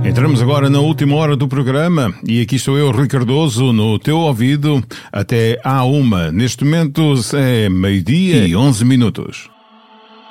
Entramos agora na última hora do programa e aqui estou eu, Rui Cardoso, no teu ouvido até à 1. Neste momento é 12:11.